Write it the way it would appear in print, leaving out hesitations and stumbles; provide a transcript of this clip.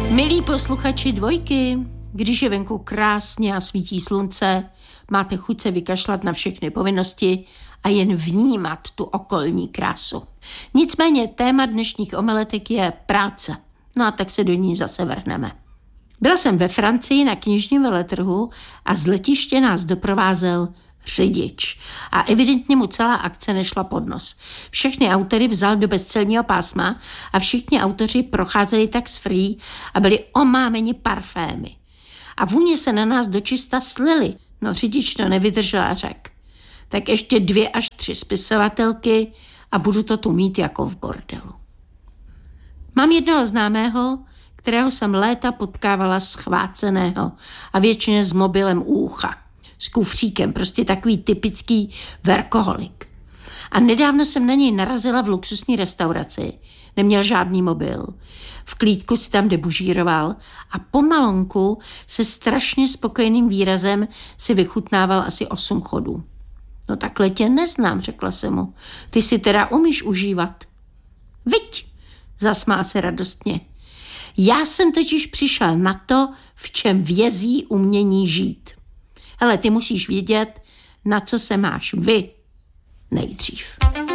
Milí posluchači Dvojky, když je venku krásně a svítí slunce, máte chuť se vykašlat na všechny povinnosti a jen vnímat tu okolní krásu. Nicméně téma dnešních omeletek je práce. No a tak se do ní zase vrhneme. Byla jsem ve Francii na knižním veletrhu a z letiště nás doprovázel řidič. A evidentně mu celá akce nešla pod nos. Všechny autory vzal do bezcelního pásma a všichni autoři procházeli tax free a byli omámeni parfémy. A vůně se na nás dočista slily. No řidič to nevydržel a řekl: tak ještě 2 až 3 spisovatelky a budu to tu mít jako v bordelu. Mám jednoho známého, kterého jsem léta potkávala schváceného a většině s mobilem u ucha. S kufříkem, prostě takový typický workoholik. A nedávno jsem na něj narazila v luxusní restauraci. Neměl žádný mobil. V klídku si tam debužíroval a pomalonku se strašně spokojeným výrazem si vychutnával asi 8 chodů. No takhle tě neznám, řekla jsem mu. Ty si teda umíš užívat. Viď, zasmál se radostně. Já jsem totiž přišel na to, v čem vězí umění žít. Hele, ty musíš vědět, na co se máš vy nejdřív.